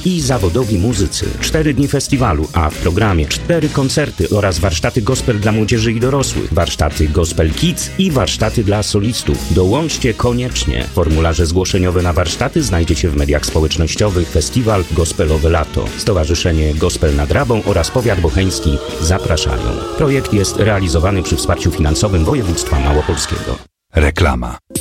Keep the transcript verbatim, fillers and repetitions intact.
i zawodowi muzycy. Cztery dni festiwalu, a w programie cztery koncerty oraz warsztaty gospel dla młodzieży i dorosłych, warsztaty Gospel Kids i warsztaty dla solistów. Dołączcie koniecznie. Formularze zgłoszeniowe na warsztaty znajdziecie w mediach społecznościowych. Festiwal Gospelowe Lato. Stowarzyszenie Gospel nad Rabą oraz Powiat Bocheński zapraszają. Projekt jest realizowany przy wsparciu finansowym województwa małopolskiego. Reklama.